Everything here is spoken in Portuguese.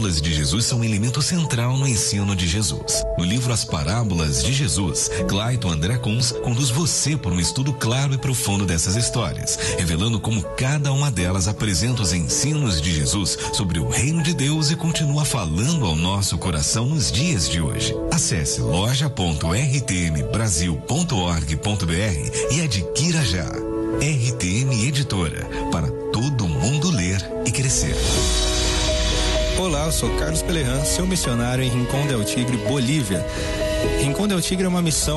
parábolas de Jesus são um elemento central no ensino de Jesus. No livro As Parábolas de Jesus, Clayton André Kunz conduz você por um estudo claro e profundo dessas histórias, revelando como cada uma delas apresenta os ensinos de Jesus sobre o reino de Deus e continua falando ao nosso coração nos dias de hoje. Acesse loja.rtmbrasil.org.br e adquira já. RTM Editora, para todo mundo ler e crescer. Olá, eu sou Carlos Pelerran, seu missionário em Rincón del Tigre, Bolívia. Rincón del Tigre é uma missão